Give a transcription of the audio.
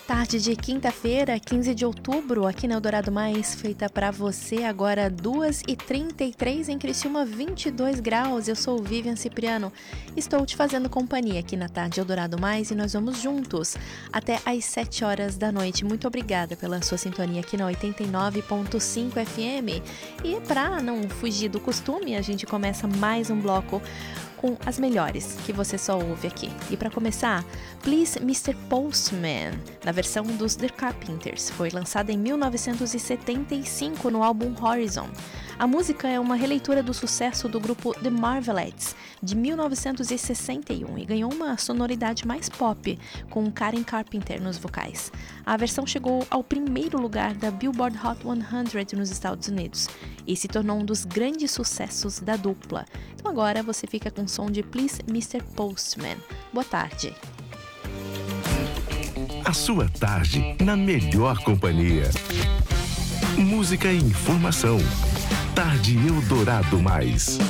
Tarde de quinta-feira, 15 de outubro, aqui na Eldorado Mais, feita pra você agora 2h33 em Criciúma, 22 graus. Eu sou Vivian Cipriano, estou te fazendo companhia aqui na Tarde Eldorado Mais e nós vamos juntos até às 7 horas da noite. Muito obrigada pela sua sintonia aqui na 89.5 FM. E pra não fugir do costume, a gente começa mais um bloco com as melhores que você só ouve aqui. E para começar, Please Mr. Postman, na versão dos The Carpenters, foi lançada em 1975 no álbum Horizon. A música é uma releitura do sucesso do grupo The Marvelettes, de 1961, e ganhou uma sonoridade mais pop, com Karen Carpenter nos vocais. A versão chegou ao primeiro lugar da Billboard Hot 100 nos Estados Unidos e se tornou um dos grandes sucessos da dupla. Então agora você fica com o som de Please Mr. Postman. Boa tarde. A sua tarde na melhor companhia. Música e informação. Tarde Eldorado Mais.